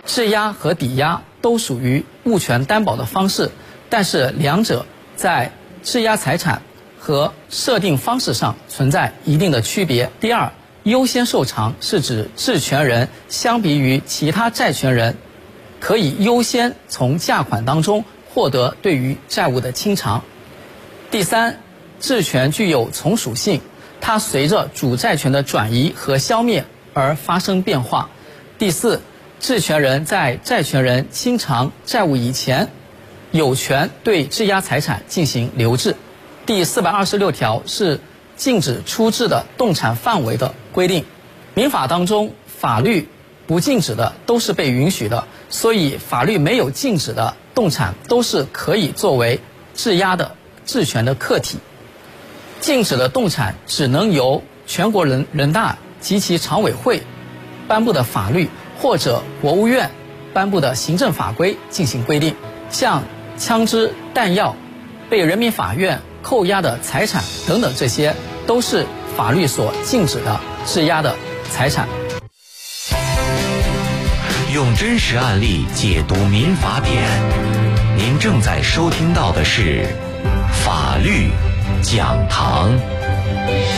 质押和抵押都属于物权担保的方式，但是两者在质押财产和设定方式上存在一定的区别。第二，优先受偿是指质权人相比于其他债权人，可以优先从价款当中获得对于债务的清偿。第三，质权具有从属性，它随着主债权的转移和消灭而发生变化。第四，质权人在债权人清偿债务以前，有权对质押财产进行留置。第426条是禁止出质的动产范围的规定。民法当中，法律不禁止的都是被允许的，所以法律没有禁止的动产都是可以作为质押的质权的客体。禁止的动产只能由全国人大及其常委会颁布的法律或者国务院颁布的行政法规进行规定。像枪支、弹药、被人民法院扣押的财产等等，这些都是法律所禁止的质押的财产。 用真实案例解读民法典，您正在收听到的是法律讲堂。